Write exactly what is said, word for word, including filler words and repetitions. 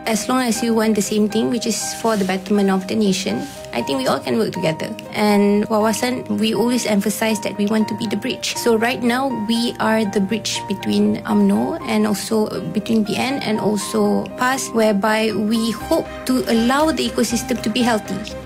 As long as you want the same thing, which is for the betterment of the nation, I think we all can work together. And Wawasan, we always emphasize that we want to be the bridge. So right now, we are the bridge between UMNO and also between B N and also PAS, whereby we hope to allow the ecosystem to be healthy.